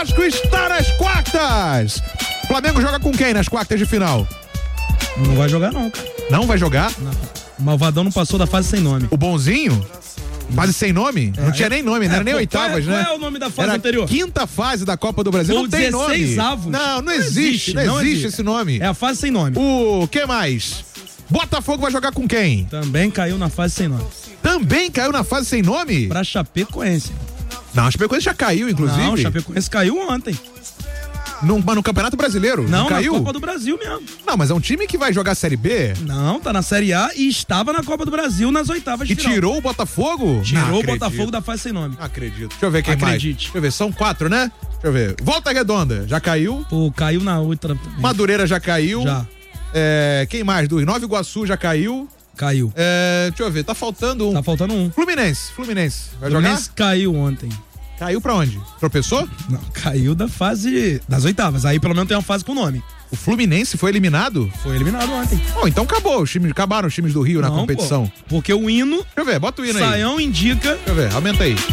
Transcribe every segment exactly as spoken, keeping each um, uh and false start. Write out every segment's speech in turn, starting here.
Vasco está nas quartas. Flamengo joga com quem nas quartas de final? Não vai jogar não, cara. Não vai jogar? Não. O Malvadão não passou da fase sem nome. O bonzinho? Fase sem nome? É, não tinha nem nome, não é, era nem pô, oitavas, qual é, né? Qual é o nome da fase era anterior? Quinta fase da Copa do Brasil. Ou não tem nome. avos. Não, não, não existe, não, não existe, existe esse nome. É a fase sem nome. O que mais? Botafogo vai jogar com quem? Também caiu na fase sem nome. Também caiu na fase sem nome? Pra Chapecoense. Não, a Chapecoense já caiu, inclusive. Não, a Chapecoense caiu ontem. No, no Campeonato Brasileiro? Não, não caiu? na Copa do Brasil mesmo. Não, mas é um time que vai jogar a Série B? Não, tá na Série A e estava na Copa do Brasil nas oitavas de e final. E tirou o Botafogo? Tirou o Botafogo da fase sem nome. Não acredito. Deixa eu ver quem Acredite. mais. Deixa eu ver, são quatro, né? Deixa eu ver. Volta Redonda, já caiu? Pô, caiu na outra também. Madureira já caiu? Já. É, quem mais? Do Nova Iguaçu já caiu? Caiu. É, deixa eu ver, tá faltando um. Tá faltando um. Fluminense, Fluminense. Vai Fluminense jogar? Caiu ontem. Caiu pra onde? Tropeçou? Não, caiu da fase das oitavas. Aí pelo menos tem uma fase com nome. O Fluminense foi eliminado? Foi eliminado ontem. Bom, então acabou. Os times, acabaram os times do Rio Não, na competição. Pô, porque o hino. Deixa eu ver, bota o hino aí. Saião indica. Deixa eu ver, aumenta aí.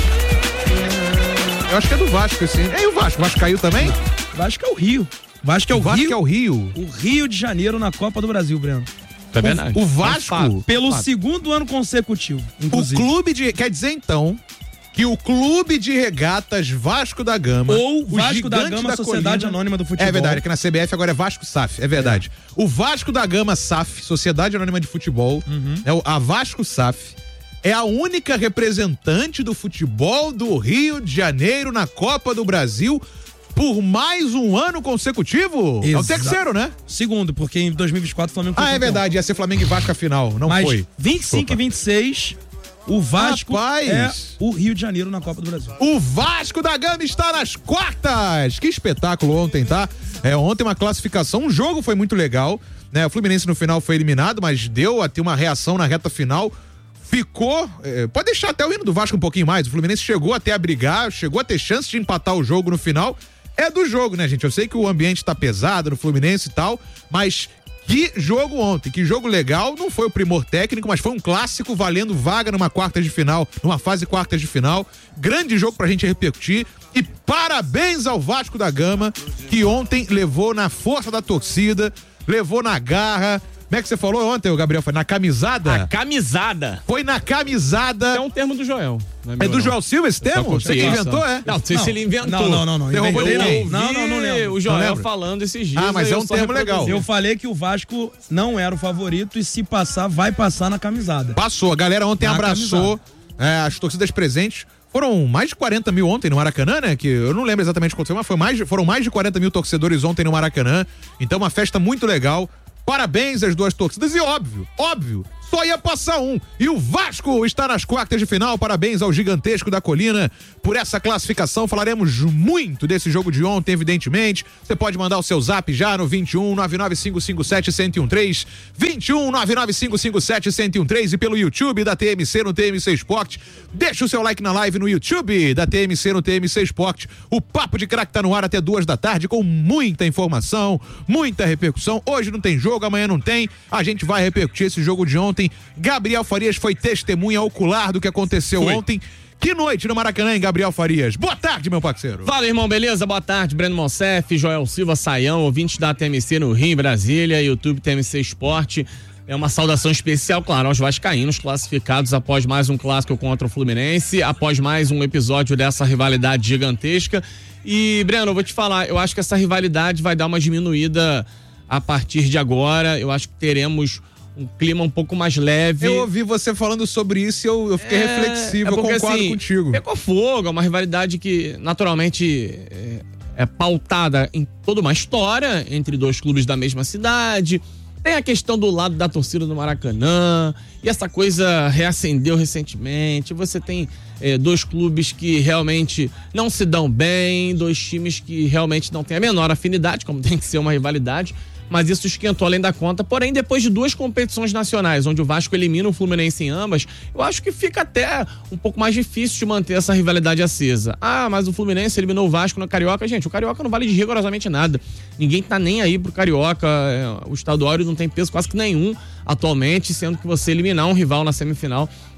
Eu acho que é do Vasco esse hino. E aí o Vasco? O Vasco caiu também? Não. Vasco é o Rio. Vasco é o, o Vasco Rio. é o Rio. O Rio de Janeiro na Copa do Brasil, Breno. É verdade. O, o Vasco. É pelo fato. segundo ano consecutivo. Inclusive. O clube de. Quer dizer então que o Clube de Regatas Vasco da Gama. Ou Vasco da Gama da Sociedade Colina, Anônima do Futebol. É verdade, que na C B F agora é Vasco S A F. É verdade. É. O Vasco da Gama S A F, Sociedade Anônima de Futebol, uhum. é a Vasco S A F. É a única representante do futebol do Rio de Janeiro na Copa do Brasil por mais um ano consecutivo. Exato. É o terceiro, né? Segundo, porque em dois mil e vinte e quatro o Flamengo foi Ah, é campeão. verdade, ia ser Flamengo e Vasco a final, não Mas foi. vinte e cinco Opa. e vinte e seis, o Vasco Rapaz. é o Rio de Janeiro na Copa do Brasil. O Vasco da Gama está nas quartas. Que espetáculo ontem, tá? É, ontem uma classificação, um jogo foi muito legal, né? O Fluminense no final foi eliminado, mas deu a ter uma reação na reta final. Ficou, é, pode deixar até o hino do Vasco um pouquinho mais. O Fluminense chegou até a brigar, chegou a ter chance de empatar o jogo no final. É do jogo, né, gente? Eu sei que o ambiente tá pesado no Fluminense e tal, mas que jogo ontem, que jogo legal. Não foi o primor técnico, mas foi um clássico valendo vaga numa quarta de final, numa fase quartas de final. Grande jogo pra gente repercutir. E parabéns ao Vasco da Gama, que ontem levou na força da torcida, levou na garra. Como é que você falou ontem, Gabriel? Foi na camisada? A camisada. Foi na camisada. É um termo do Joel. Não é, é do não. Joel Silva esse termo? Você que inventou, é? Não, não sei não. se ele inventou. Não, não, não. não. Derrubou eu ele, ouvi não, não, não lembro. o Joel não falando esses dias. Ah, mas é um termo legal. Eu falei que o Vasco não era o favorito e se passar, vai passar na camisada. Passou. A galera ontem na abraçou é, as torcidas presentes. Foram mais de quarenta mil ontem no Maracanã, né? Que eu não lembro exatamente quanto foi, mas foi mais, foram mais de quarenta mil torcedores ontem no Maracanã. Então uma festa muito legal. Parabéns às duas torcidas e óbvio, óbvio, só ia passar um. E o Vasco está nas quartas de final. Parabéns ao Gigantesco da Colina por essa classificação. Falaremos muito desse jogo de ontem, evidentemente. Você pode mandar o seu zap já no vinte e um, nove nove cinco cinco sete, um zero um três, vinte e um, nove nove cinco cinco sete, um zero um três e pelo YouTube da T M C no T M C Esporte. Deixa o seu like na live no YouTube da T M C no T M C Esporte. O Papo de Craque tá no ar até duas da tarde com muita informação, muita repercussão. Hoje não tem jogo, amanhã não tem. A gente vai repercutir esse jogo de ontem. Gabriel Farias foi testemunha ocular do que aconteceu foi. ontem. Que noite no Maracanã, hein, Gabriel Farias? Boa tarde, meu parceiro. Fala, irmão, beleza? Boa tarde, Breno Monsef, Joel Silva, Saião, ouvintes da T M C no Rio, em Brasília, YouTube T M C Esporte. É uma saudação especial, claro, aos vascaínos classificados após mais um clássico contra o Fluminense, após mais um episódio dessa rivalidade gigantesca. E, Breno, eu vou te falar, eu acho que essa rivalidade vai dar uma diminuída a partir de agora. Eu acho que teremos um clima um pouco mais leve. Eu ouvi você falando sobre isso e eu, eu fiquei é, reflexivo, é porque, eu concordo assim, contigo. Pegou fogo, é uma rivalidade que naturalmente é, é pautada em toda uma história entre dois clubes da mesma cidade. Tem a questão do lado da torcida do Maracanã, e essa coisa reacendeu recentemente. Você tem é, dois clubes que realmente não se dão bem, dois times que realmente não têm a menor afinidade, como tem que ser uma rivalidade. Mas isso esquentou além da conta. Porém, depois de duas competições nacionais, onde o Vasco elimina o Fluminense em ambas, eu acho que fica até um pouco mais difícil de manter essa rivalidade acesa. Ah, mas o Fluminense eliminou o Vasco no Carioca. Gente, o Carioca não vale de rigorosamente nada. Ninguém tá nem aí pro Carioca. O estadual não tem peso quase que nenhum atualmente, sendo que você eliminar um rival na semifinal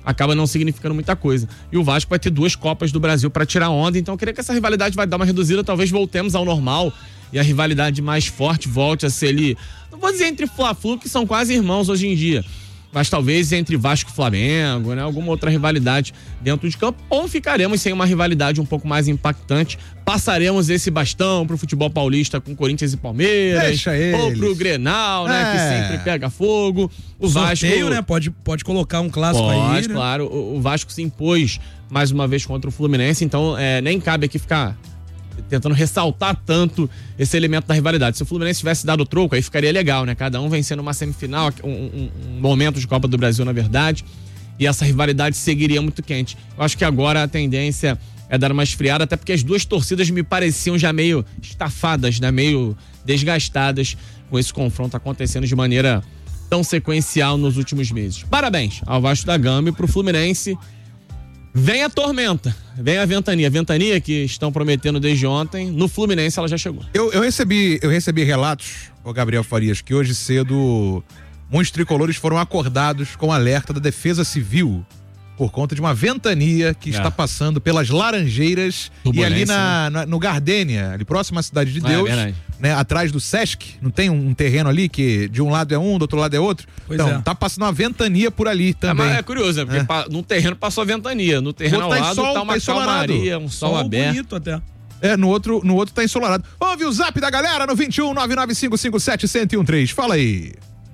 acaba não significando muita coisa. E o Vasco vai ter duas Copas do Brasil para tirar onda, então eu creio que essa rivalidade vai dar uma reduzida, talvez voltemos ao normal e a rivalidade mais forte volte a ser ali, não vou dizer entre Fla-Flu, que são quase irmãos hoje em dia, mas talvez entre Vasco e Flamengo, né? Alguma outra rivalidade dentro de campo, ou ficaremos sem uma rivalidade um pouco mais impactante, passaremos esse bastão pro futebol paulista com Corinthians e Palmeiras, Deixa eles. ou pro Grenal, né? É. Que sempre pega fogo. O Sorteio, Vasco, né? Pode, pode colocar um clássico pode, aí, né? claro. O, o Vasco se impôs mais uma vez contra o Fluminense, então é, nem cabe aqui ficar tentando ressaltar tanto esse elemento da rivalidade. Se o Fluminense tivesse dado o troco, aí ficaria legal, né? Cada um vencendo uma semifinal, um, um, um momento de Copa do Brasil, na verdade, e essa rivalidade seguiria muito quente. Eu acho que agora a tendência é dar uma esfriada, até porque as duas torcidas me pareciam já meio estafadas, né? Meio desgastadas com esse confronto acontecendo de maneira tão sequencial nos últimos meses. Parabéns ao Vasco da Gama e pro Fluminense. Vem a tormenta, vem a ventania. A ventania que estão prometendo desde ontem, no Fluminense ela já chegou. Eu, eu, recebi, eu recebi relatos, ô Gabriel Farias, que hoje cedo muitos tricolores foram acordados com alerta da Defesa Civil por conta de uma ventania que é. está passando pelas Laranjeiras e ali na, na, no Gardênia, ali próximo à Cidade de Deus, é né, atrás do Sesc, não tem um, um terreno ali que de um lado é um, do outro lado é outro? Pois então, é. tá passando uma ventania por ali também. É, é curioso, né? Porque é. pa, no terreno passou a ventania, no terreno ao tá lado sol, tá uma tá calmaria, um sol, sol aberto. bonito até. É, no outro, no outro tá ensolarado. Ouve o zap da galera no vinte e um, nove nove cinco cinco sete, um zero um três. Fala aí.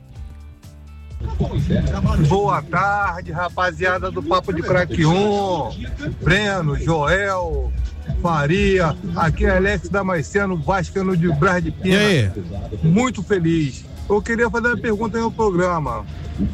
Boa tarde, rapaziada do Papo de Craque um, Breno, Joel, Faria, aqui é Alex Damasceno, Vascaíno de Braz de Pina. E aí? Muito feliz. Eu queria fazer uma pergunta aí no programa.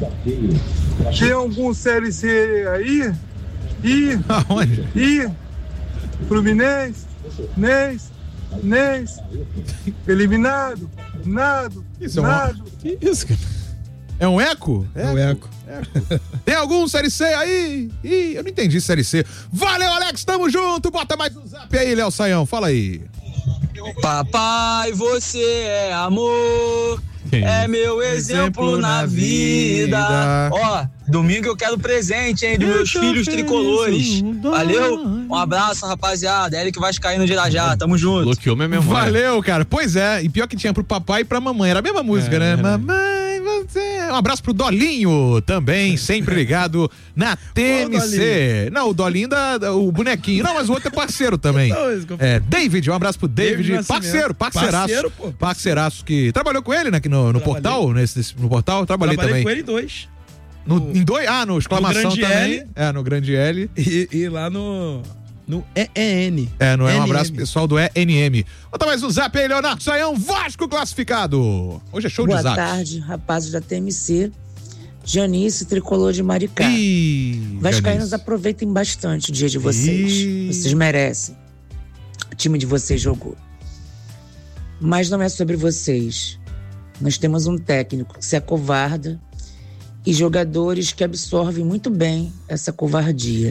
Tem algum Série C aí? E? Aonde? E? Fluminense? Nens? Nens? Eliminado? Nado? Isso é Nado? um... Que isso, cara? É um eco? É o eco. Tem algum Série C aí? Ih, eu não entendi Série C. Valeu, Alex, tamo junto. Bota mais um zap aí, Léo Saião. Fala aí. Papai, você é amor, Quem? é meu exemplo, exemplo na vida. vida. Ó, domingo eu quero presente, hein, dos meus filhos tricolores. Valeu? Um abraço, rapaziada. Eric Vascaíno de Irajá, tamo junto. Bloqueou minha memória. Valeu, cara. Pois é, e pior que tinha pro papai e pra mamãe. Era a mesma música, é, né? É. Mamãe, você... Um abraço pro Dolinho também, sempre ligado na T M C. Não, o Dolinho, da, da, o bonequinho. Não, mas o outro é parceiro também. É, David, um abraço pro David. David parceiro, parceiraço. Parceiro, pô. Parceiraço que trabalhou com ele, né? Aqui no, no portal, nesse, nesse, no portal. Trabalhei, Trabalhei também. com ele dois. No, no, em dois? Ah, no exclamação no também. L. É, no grande L. E, e lá no... No E E N. É, não é? Um N M. abraço pessoal do E N M. Bota mais um zap aí, Leonardo Saião, Vasco classificado. Hoje é show Boa de zap. Boa tarde, rapazes da T M C. Janice, tricolor de Maricá. Ih, Vascaínos, aproveitem bastante o dia de vocês. Ih. Vocês merecem. O time de vocês jogou. Mas não é sobre vocês. Nós temos um técnico que se acovarda e jogadores que absorvem muito bem essa covardia.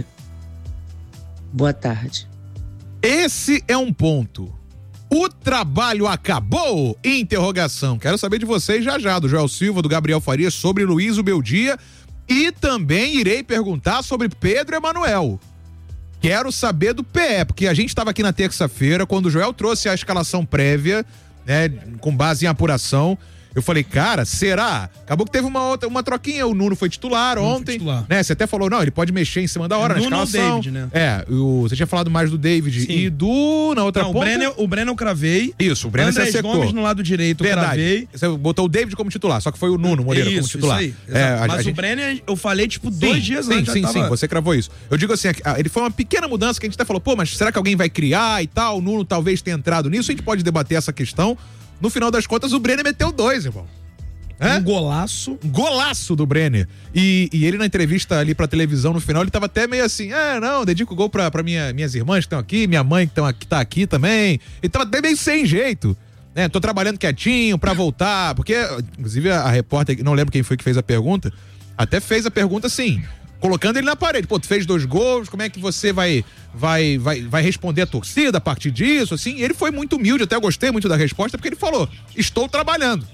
Boa tarde. Esse é um ponto. O trabalho acabou? Interrogação. Quero saber de vocês já já, do Joel Silva, do Gabriel Farias, sobre Luiz Ubeldia, e também irei perguntar sobre Pedro Emanuel. Quero saber do P E, porque a gente estava aqui na terça-feira, quando o Joel trouxe a escalação prévia, né, com base em apuração. Eu falei, cara, será? Acabou que teve uma outra, uma troquinha, o Nuno foi titular Nuno ontem, foi titular. Né? Você até falou, não, ele pode mexer em cima da hora, é, na Nuno escalação. David, né? É, o, você tinha falado mais do David. Sim. E do, na outra não, ponta... O Brenner, o Brenner eu cravei. Isso, o Brenner você acertou. Gomes no lado direito eu Verdade. cravei. Você botou o David como titular, só que foi o Nuno Moreira isso, como titular. Isso aí, é, a, Mas a o gente... Brenner eu falei tipo sim, dois dias sim, antes. Sim, sim, tava... sim, você cravou isso. Eu digo assim, ele foi uma pequena mudança que a gente até falou, pô, mas será que alguém vai criar e tal? O Nuno talvez tenha entrado nisso, a gente pode debater essa questão. No final das contas, o Brenner meteu dois, irmão. É? Um golaço. Um golaço do Brenner. E, e ele na entrevista ali pra televisão no final, ele tava até meio assim, ah, não, dedico o gol pra, pra minha, minhas irmãs que estão aqui, minha mãe que, tão aqui, tá aqui também. Ele tava até meio sem jeito, né? Tô trabalhando quietinho pra voltar, porque, inclusive, a, a repórter, não lembro quem foi que fez a pergunta, até fez a pergunta assim, colocando ele na parede. Pô, tu fez dois gols, como é que você vai, vai, vai, vai responder a torcida a partir disso, assim? E ele foi muito humilde, até gostei muito da resposta, porque ele falou, estou trabalhando.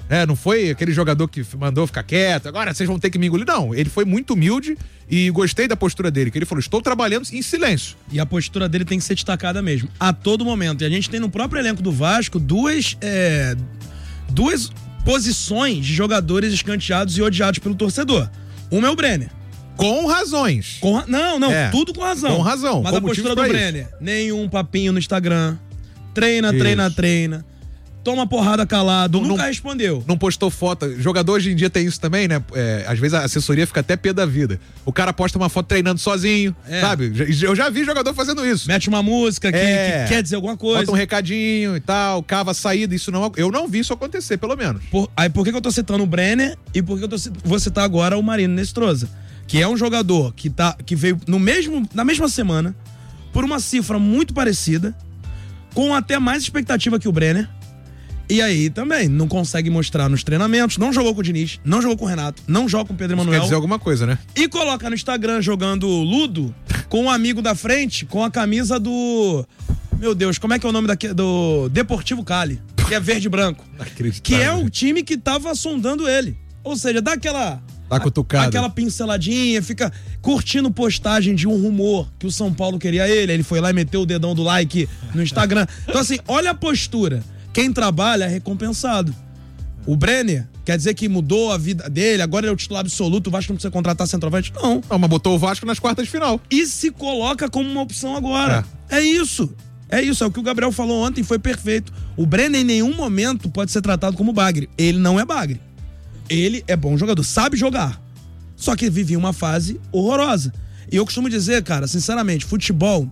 É, não foi aquele jogador que mandou ficar quieto, agora vocês vão ter que me engolir. Não, ele foi muito humilde e gostei da postura dele, que ele falou, estou trabalhando em silêncio. E a postura dele tem que ser destacada mesmo, a todo momento. E a gente tem no próprio elenco do Vasco duas, é, duas posições de jogadores escanteados e odiados pelo torcedor. Uma é o Brenner. Com razões. Com, não, não, é, tudo com razão. Com razão. Mas a postura do Brenner, nenhum papinho no Instagram, treina, isso. treina, treina. Toma porrada calado, não, nunca não, respondeu. Não postou foto. Jogador hoje em dia tem isso também, né? É, às vezes a assessoria fica até pé da vida. O cara posta uma foto treinando sozinho, é. sabe? Eu já vi jogador fazendo isso. Mete uma música que, é. que quer dizer alguma coisa. Bota um recadinho e tal, cava a saída. Isso não, eu não vi isso acontecer, pelo menos. Por, aí por que, que eu tô citando o Brenner e por que eu tô, vou citar agora o Marino Nestroza? Que é um jogador que, tá, que veio no mesmo, na mesma semana, por uma cifra muito parecida, com até mais expectativa que o Brenner. E aí também, não consegue mostrar nos treinamentos, não jogou com o Diniz, não jogou com o Renato, não joga com o Pedro Emanuel. Quer dizer alguma coisa, né? E coloca no Instagram jogando Ludo com um amigo da frente, com a camisa do... Meu Deus, como é que é o nome daqui? Do Deportivo Cali, que é verde e branco. Que é o time que tava sondando ele. Ou seja, dá aquela... Tá cutucado. Aquela pinceladinha, fica curtindo postagem de um rumor que o São Paulo queria ele, ele foi lá e meteu o dedão do like no Instagram. Então assim, olha a postura. Quem trabalha é recompensado. O Brenner, quer dizer que mudou a vida dele, agora ele é o titular absoluto, o Vasco não precisa contratar centroavante? Não. Não, mas botou o Vasco nas quartas de final. E se coloca como uma opção agora. É, é isso. É isso, é o que o Gabriel falou ontem, foi perfeito. O Brenner em nenhum momento pode ser tratado como bagre. Ele não é bagre. Ele é bom jogador, sabe jogar. Só que vivia uma fase horrorosa. E eu costumo dizer, cara, sinceramente, futebol,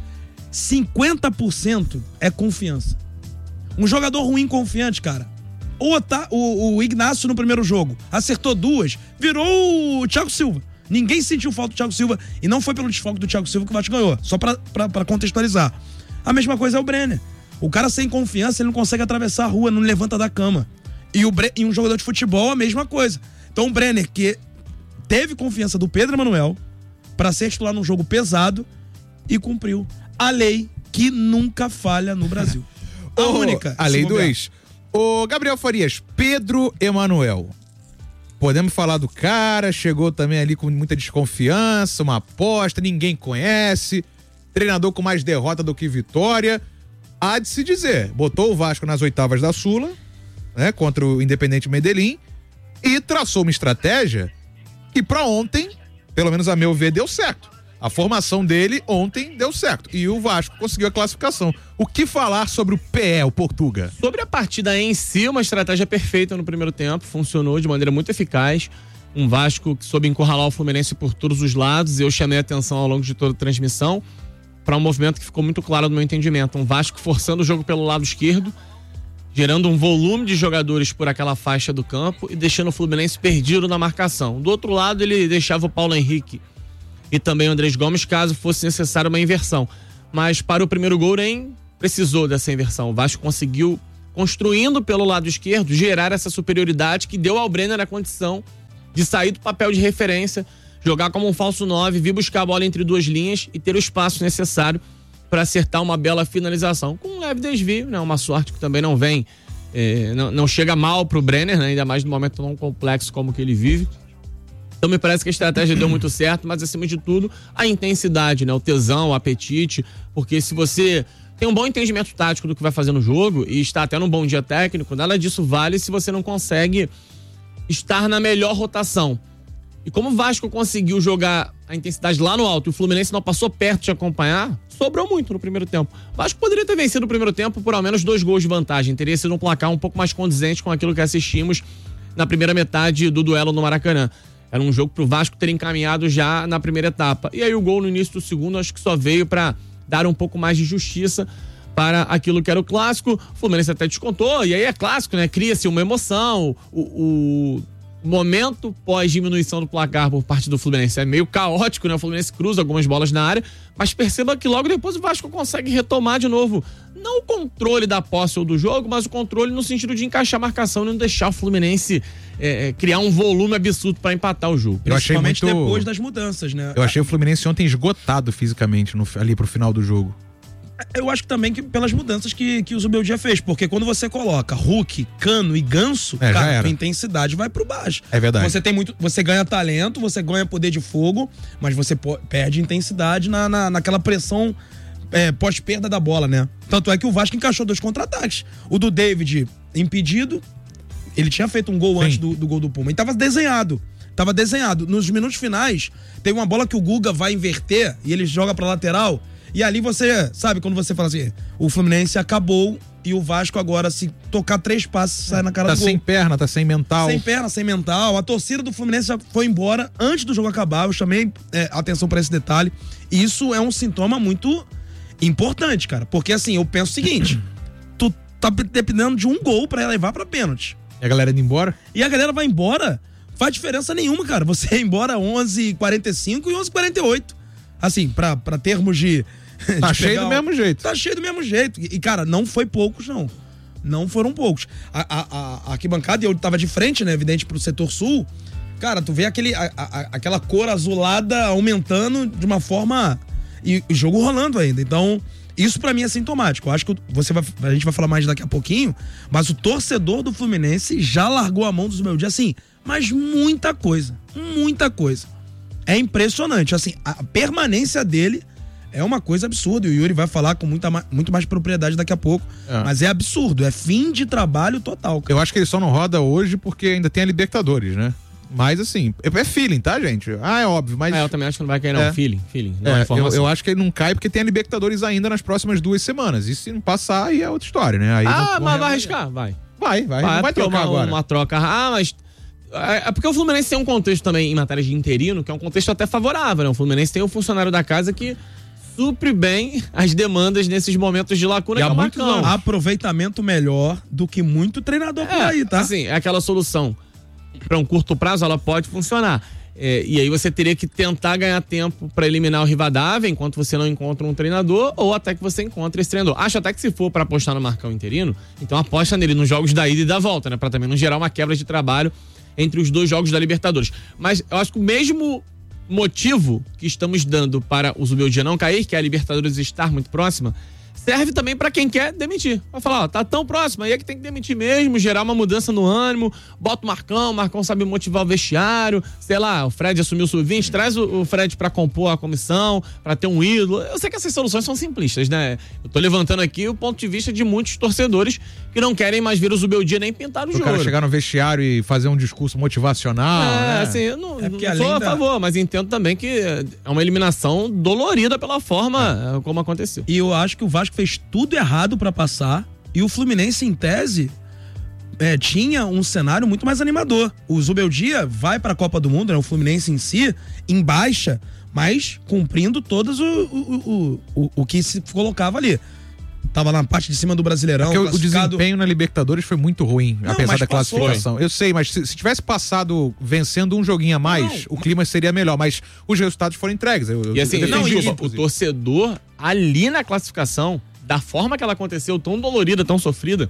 cinquenta por cento é confiança. Um jogador ruim confiante, cara. O, o, o Ignacio no primeiro jogo acertou duas, virou o Thiago Silva. Ninguém sentiu falta do Thiago Silva. E não foi pelo desfoque do Thiago Silva que o Vasco ganhou. Só pra, pra, pra contextualizar. A mesma coisa é o Brenner. O cara sem confiança, ele não consegue atravessar a rua, não levanta da cama. E, o Bre... e um jogador de futebol, a mesma coisa. Então o Brenner, que teve confiança do Pedro Emanuel pra ser titular num jogo pesado e cumpriu a lei que nunca falha no Brasil. A oh, única. A lei do ex. Ô, Gabriel Farias, Pedro Emanuel. Podemos falar do cara, chegou também ali com muita desconfiança, uma aposta, ninguém conhece, treinador com mais derrota do que vitória. Há de se dizer, botou o Vasco nas oitavas da Sula, né, contra o Independente Medellín, e traçou uma estratégia que pra ontem, pelo menos a meu ver, deu certo. A formação dele ontem deu certo. E o Vasco conseguiu a classificação. O que falar sobre o P E, o Portuga? Sobre a partida em si, uma estratégia perfeita no primeiro tempo. Funcionou de maneira muito eficaz. Um Vasco que soube encurralar o Fluminense por todos os lados. Eu chamei a atenção ao longo de toda a transmissão para um movimento que ficou muito claro no meu entendimento. Um Vasco forçando o jogo pelo lado esquerdo, gerando um volume de jogadores por aquela faixa do campo e deixando o Fluminense perdido na marcação. Do outro lado, ele deixava o Paulo Henrique e também o Andrés Gomes, caso fosse necessária uma inversão. Mas para o primeiro gol nem precisou dessa inversão. O Vasco conseguiu, construindo pelo lado esquerdo, gerar essa superioridade que deu ao Brenner a condição de sair do papel de referência, jogar como um falso nove, vir buscar a bola entre duas linhas e ter o espaço necessário para acertar uma bela finalização. Com um leve desvio, né? Uma sorte que também não vem, eh, não, não chega mal pro Brenner, né? Ainda mais num momento tão complexo como que ele vive. Então me parece que a estratégia deu muito certo, mas acima de tudo, a intensidade, né? O tesão, o apetite, porque se você tem um bom entendimento tático do que vai fazer no jogo e está até num bom dia técnico, nada disso vale se você não consegue estar na melhor rotação. E como o Vasco conseguiu jogar a intensidade lá no alto e o Fluminense não passou perto de acompanhar, sobrou muito no primeiro tempo. O Vasco poderia ter vencido o primeiro tempo por ao menos dois gols de vantagem, teria sido um placar um pouco mais condizente com aquilo que assistimos na primeira metade do duelo no Maracanã. Era um jogo pro Vasco ter encaminhado já na primeira etapa. E aí o gol no início do segundo acho que só veio para dar um pouco mais de justiça para aquilo que era o clássico. O Fluminense até descontou, e aí é clássico, né? Cria-se uma emoção. O, o momento pós-diminuição do placar por parte do Fluminense é meio caótico, né? O Fluminense cruza algumas bolas na área, mas perceba que logo depois o Vasco consegue retomar de novo, não o controle da posse ou do jogo, mas o controle no sentido de encaixar a marcação e não deixar o Fluminense é, criar um volume absurdo para empatar o jogo. Eu achei muito... depois das mudanças, né? Eu achei o Fluminense ontem esgotado fisicamente no, ali pro final do jogo. Eu acho que também que pelas mudanças que, que o Zubeldia fez, porque quando você coloca Hulk, Cano e Ganso, é, cara, a intensidade vai pro baixo. É verdade. Você tem muito, você ganha talento, você ganha poder de fogo, mas você perde intensidade na, na, naquela pressão é, pós-perda da bola, né? Tanto é que o Vasco encaixou dois contra-ataques. O do David impedido, ele tinha feito um gol Sim. antes do, do gol do Puma, e tava desenhado. Tava desenhado. Nos minutos finais, tem uma bola que o Guga vai inverter e ele joga pra lateral. E ali você, sabe, quando você fala assim, o Fluminense acabou e o Vasco agora, se tocar três passes, sai na cara tá do gol. Tá sem perna, tá sem mental. Sem perna, sem mental. A torcida do Fluminense já foi embora antes do jogo acabar. Eu chamei é, atenção pra esse detalhe. E isso é um sintoma muito importante, cara. Porque assim, eu penso o seguinte, tu tá dependendo de um gol pra levar pra pênalti. E a galera indo embora? E a galera vai embora, faz diferença nenhuma, cara. Você ir embora onze e quarenta e cinco e onze e quarenta e oito. Assim, pra, pra termos de... Tá cheio do mesmo jeito. Tá cheio do mesmo jeito. E, cara, não foi poucos, não. Não foram poucos. A, a, a, a arquibancada, eu tava de frente, né, evidente, pro setor sul. Cara, tu vê aquele, a, a, aquela cor azulada aumentando de uma forma... E o jogo rolando ainda. Então, isso pra mim é sintomático. Eu acho que você vai, a gente vai falar mais daqui a pouquinho, mas o torcedor do Fluminense já largou a mão dos meus dias, assim, mas muita coisa. Muita coisa. É impressionante. Assim, a permanência dele... É uma coisa absurda, e o Yuri vai falar com muita, muito mais propriedade daqui a pouco, é. Mas é absurdo, é fim de trabalho total. Cara. Eu acho que ele só não roda hoje porque ainda tem a Libertadores, né? Mas assim, é feeling, tá, gente? Ah, é óbvio, mas... É, eu também acho que não vai cair não, é. feeling, feeling. Não é, é eu, eu acho que ele não cai porque tem a Libertadores ainda nas próximas duas semanas, e se não passar, aí é outra história, né? Aí ah, mas vai arriscar? Vai. Vai, vai, vai, não vai trocar uma, agora. Uma troca, ah, mas... É porque o Fluminense tem um contexto também em matéria de interino, que é um contexto até favorável, né? O Fluminense tem um funcionário da casa que supre bem as demandas nesses momentos de lacuna e que é o Marcão. Aproveitamento melhor do que muito treinador é, por aí, tá? Assim, é aquela solução. Para um curto prazo, ela pode funcionar. É, e aí você teria que tentar ganhar tempo para eliminar o Rivadavia enquanto você não encontra um treinador, ou até que você encontre esse treinador. Acho até que se for para apostar no Marcão interino, então aposta nele nos jogos da ida e da volta, né? Para também não gerar uma quebra de trabalho entre os dois jogos da Libertadores. Mas eu acho que o mesmo motivo que estamos dando para o Zubeldia não cair, que é a Libertadores estar muito próxima, serve também para quem quer demitir. Vai falar, ó, tá tão próximo, aí é que tem que demitir mesmo, gerar uma mudança no ânimo, bota o Marcão, o Marcão sabe motivar o vestiário, sei lá, o Fred assumiu o sub vinte, traz o, o Fred para compor a comissão, para ter um ídolo. Eu sei que essas soluções são simplistas, né? Eu tô levantando aqui o ponto de vista de muitos torcedores que não querem mais ver o Zubeldia nem pintar o jogo. O cara chegar no vestiário e fazer um discurso motivacional, é, né? assim, eu não, é não sou a da... favor, mas entendo também que é uma eliminação dolorida pela forma é. como aconteceu. E eu acho que o Vasco fez tudo errado pra passar, e o Fluminense, em tese, é, tinha um cenário muito mais animador. O Zubeldia vai pra Copa do Mundo, né, o Fluminense em si, em baixa, mas cumprindo todos o, o, o, o, o que se colocava ali. Tava na parte de cima do Brasileirão. Porque classificado... o desempenho na Libertadores foi muito ruim, não, apesar da classificação. Passou. Eu sei, mas se, se tivesse passado vencendo um joguinho a mais, não, o clima seria melhor, mas os resultados foram entregues. Eu, e assim, eu não, e, isso, o torcedor, ali na classificação, da forma que ela aconteceu, tão dolorida, tão sofrida,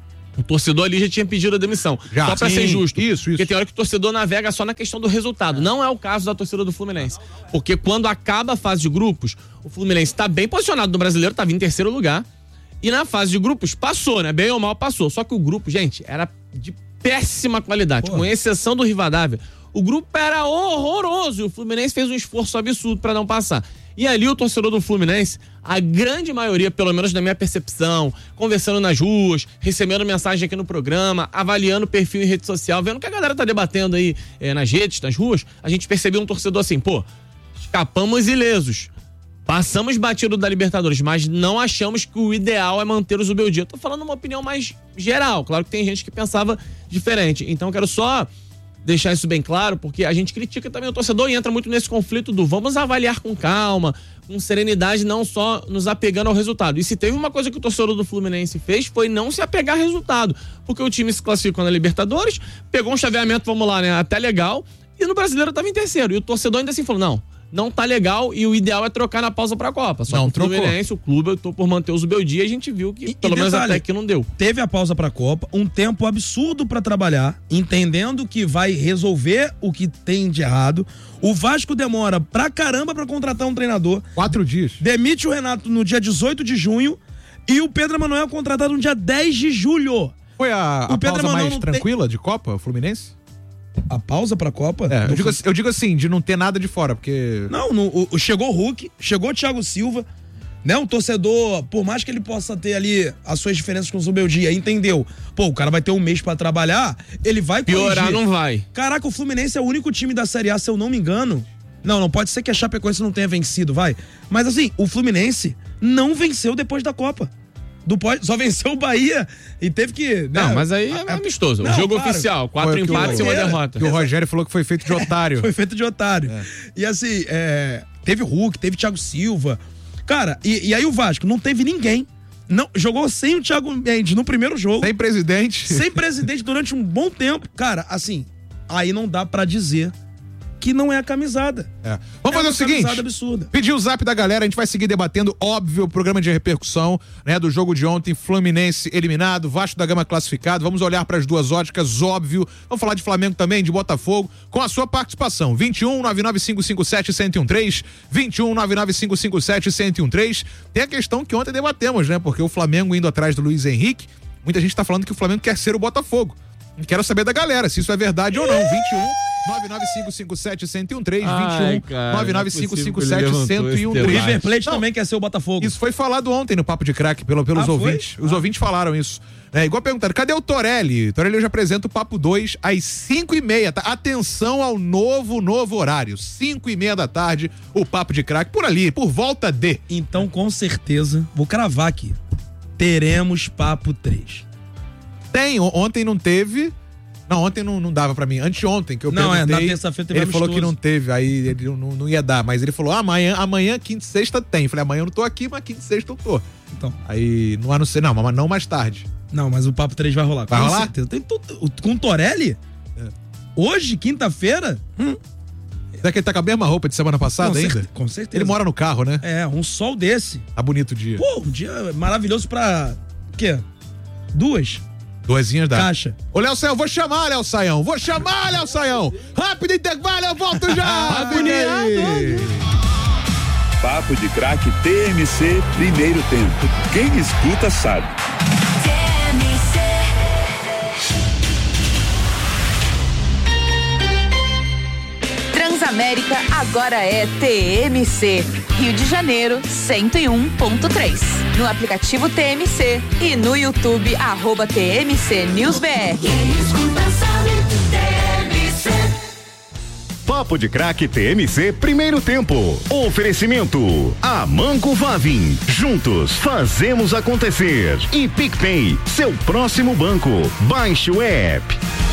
o torcedor ali já tinha pedido a demissão. Já, só pra sim, ser justo. Isso, isso. Porque tem hora que o torcedor navega só na questão do resultado. É. Não é o caso da torcida do Fluminense. Porque quando acaba a fase de grupos, o Fluminense tá bem posicionado no Brasileiro, tava em terceiro lugar. E na fase de grupos, passou, né? Bem ou mal, passou. Só que o grupo, gente, era de péssima qualidade. Pô. Com exceção do Rivadavia. O grupo era horroroso. E o Fluminense fez um esforço absurdo pra não passar. E ali o torcedor do Fluminense, a grande maioria, pelo menos na minha percepção, conversando nas ruas, recebendo mensagem aqui no programa, avaliando o perfil em rede social, vendo que a galera tá debatendo aí é, nas redes, nas ruas, a gente percebeu um torcedor assim, pô, escapamos ilesos. Passamos batido da Libertadores, mas não achamos que o ideal é manter o Zubeldia. Eu tô falando uma opinião mais geral. Claro que tem gente que pensava diferente. Então eu quero só deixar isso bem claro, porque a gente critica também o torcedor e entra muito nesse conflito do vamos avaliar com calma, com serenidade, não só nos apegando ao resultado. E se teve uma coisa que o torcedor do Fluminense fez, foi não se apegar ao resultado. Porque o time se classificou na Libertadores, pegou um chaveamento, vamos lá, né, até legal, e no Brasileiro tava em terceiro. E o torcedor ainda assim falou, não, não tá legal e o ideal é trocar na pausa pra Copa. Só não, que o Fluminense, o clube, eu tô por manter o Zubeldia e a gente viu que E- pelo e menos detalhe, até aqui não deu. Teve a pausa pra Copa, um tempo absurdo pra trabalhar, entendendo que vai resolver o que tem de errado. O Vasco demora pra caramba pra contratar um treinador. Quatro dias. Demite o Renato no dia dezoito de junho e o Pedro Emanuel é contratado no dia dez de julho. Foi a, O a Pedro pausa Emanuel mais não tranquila de Copa, o Fluminense? A pausa pra Copa? É, eu Não digo, foi- assim- eu digo assim, de não ter nada de fora, porque... Não, no- o- o- chegou o Hulk, chegou o Thiago Silva, né? Um torcedor, por mais que ele possa ter ali as suas diferenças com o Zubeldia, entendeu? Pô, o cara vai ter um mês pra trabalhar, ele vai Piorar corrigir. não vai. Caraca, o Fluminense é o único time da Série A, se eu não me engano. Não, não pode ser que a Chapecoense não tenha vencido, vai. Mas assim, o Fluminense não venceu depois da Copa. Do pós, só venceu o Bahia e teve que... né? Não, mas aí é amistoso. Não, o jogo claro. oficial, quatro Foi o que empates e o- uma Era. derrota. que o Rogério falou que foi feito de otário. Foi feito de otário. É. E assim, é, teve Hulk, teve Thiago Silva. Cara, e, e aí o Vasco não teve ninguém. Não, jogou sem o Thiago Mendes no primeiro jogo. Sem presidente. Sem presidente durante um bom tempo. Cara, assim, aí não dá pra dizer que não é a camisada. É. Vamos É fazer uma o seguinte. camisada absurda. Pedir o zap da galera, a gente vai seguir debatendo, óbvio, o programa de repercussão, né, do jogo de ontem, Fluminense eliminado, Vasco da Gama classificado. Vamos olhar para as duas óticas, óbvio. Vamos falar de Flamengo também, de Botafogo, com a sua participação. vinte e um, nove nove cinco cinco sete, um zero um três, vinte e um, nove nove cinco cinco sete, um zero um três. Tem a questão que ontem debatemos, né? Porque o Flamengo indo atrás do Luiz Henrique, muita gente tá falando que o Flamengo quer ser o Botafogo. Quero saber da galera se isso é verdade ou não. vinte e um, nove nove cinco cinco sete, um zero um três, Ai, vinte e um, cara, nove nove cinco cinco sete, um zero um O três. River Plate Não, também quer ser o Botafogo. Isso foi falado ontem no Papo de Crack pelo, pelos Ah, foi? ouvintes. Os ouvintes falaram isso. É, igual perguntaram, cadê o Torelli? Torelli hoje apresenta o Papo dois às cinco e meia, tá? Atenção ao novo, novo horário. cinco e meia da tarde, o Papo de Crack, por ali, por volta de. Então, com certeza, vou cravar aqui. Teremos Papo três. Tem, o- ontem não teve. Não, ontem não, não dava pra mim. Anteontem que eu Não, é, na perguntei. terça-feira teve Ele falou que amistoso. não teve, aí ele não, não ia dar. Mas ele falou, ah, amanhã, amanhã, quinta e sexta tem. Eu falei, amanhã eu não tô aqui, mas quinta e sexta eu tô. Então, Aí não anunciei, não, mas não mais tarde. não, mas o Papo três vai rolar. Vai com rolar? certeza. Tem tudo- o- com o Torelli? É. Hoje, quinta-feira? Hum, Será que ele tá com a mesma roupa de semana passada com, ainda? cer- com certeza. Ele mora no carro, né? É, um sol desse. Tá bonito o dia. Pô, um dia maravilhoso pra... O quê? Duas? Duasinhas dá. Caixa. Ô, Léo Saião, vou chamar, Léo Saião. Vou chamar, Léo Saião. Rápido intervalo, eu volto já. Fica aí. Papo de Craque T M C, primeiro tempo. Quem escuta sabe. Transamérica agora é T M C. Rio de Janeiro, cento e um ponto três. No aplicativo T M C e no YouTube, arroba T M C News B R. Papo de Craque T M C Primeiro Tempo. Oferecimento Amanco Vavin. Juntos fazemos acontecer. E PicPay, seu próximo banco. Baixe o app.